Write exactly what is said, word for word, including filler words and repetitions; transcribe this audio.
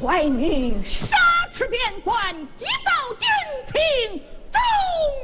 率女杀赤边关，击报军情。